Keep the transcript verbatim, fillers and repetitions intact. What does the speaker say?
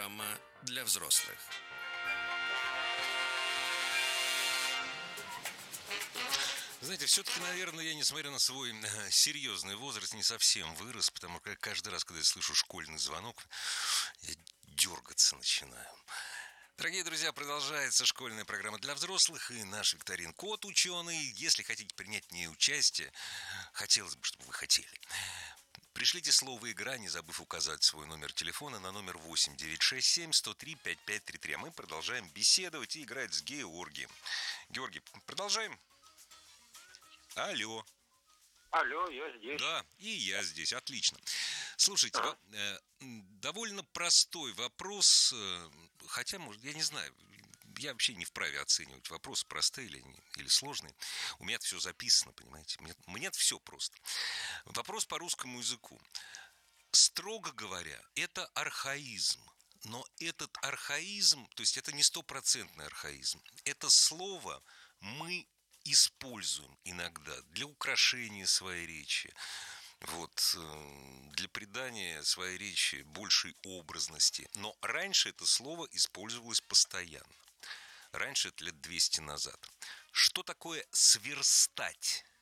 Программа для взрослых. Знаете, все-таки, наверное, я, несмотря на свой э, серьезный возраст, не совсем вырос, потому что каждый раз, когда я слышу школьный звонок, я дергаться начинаю. Дорогие друзья, продолжается школьная программа для взрослых и наш викторин «Кот ученый». Если хотите принять в ней участие, хотелось бы, чтобы вы хотели. Пришлите слово «Игра», не забыв указать свой номер телефона на номер восемь девятьсот шестьдесят семь сто три пятьдесят пять тридцать три. А мы продолжаем беседовать и играть с Георгием. Георгий, продолжаем? Алло. Алло, я здесь. Да, и я здесь, отлично. Слушайте, Ага. во- э, довольно простой вопрос, э, хотя, может, я не знаю, я вообще не вправе оценивать вопросы, простые или, не- или сложные. У меня все записано, понимаете, мне, мне все просто. Вопрос по русскому языку. Строго говоря, это архаизм. Но этот архаизм, то есть это не стопроцентный архаизм, это слово мы используем иногда для украшения своей речи, вот, э, для придания своей речи большей образности. Но раньше это слово использовалось постоянно. Раньше, это лет двести назад. Что такое сверстать?